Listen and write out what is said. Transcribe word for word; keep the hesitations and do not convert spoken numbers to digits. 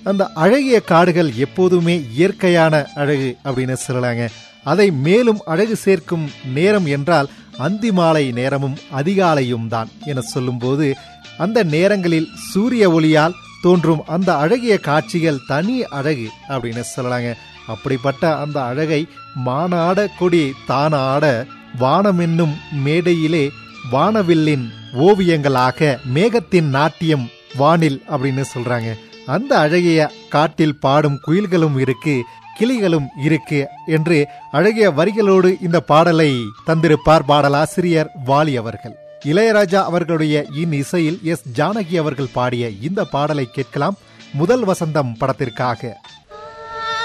அந்த அழகிய காடுகள் எப்போதுமே இயற்கையான அழகு அப்படின்னு சொல்லலாங்க. அதை மேலும் அழகு சேர்க்கும் நேரம் என்றால் அந்தி மாலை நேரமும் அதிகாலையும் தான் என சொல்லும்போது, அந்த நேரங்களில் சூரிய ஒளியால் தோன்றும் அந்த அழகிய காட்சிகள் தனி அழகு அப்படின்னு சொல்லலாங்க. அப்படிப்பட்ட அந்த அழகை மானாட கொடி தானாட வானம் என்னும் மேடையிலே வானவில்லின் ஓவியங்களாக மேகத்தின் நாட்டியம் வானில் அப்படின்னு சொல்றாங்க. அந்த அழகிய காட்டில் பாடும் குயில்களும் இருக்கு, கிளிகளும் இருக்கு என்று அழகிய வரிகளோடு இந்த பாடலை தந்திருப்பார் பாடலாசிரியர் வாலி அவர்கள். இளையராஜா அவர்களுடைய இன் இசையில் எஸ் ஜானகி அவர்கள் பாடிய இந்த பாடலை கேட்கலாம். முதல் வசந்தம் படத்திற்காக.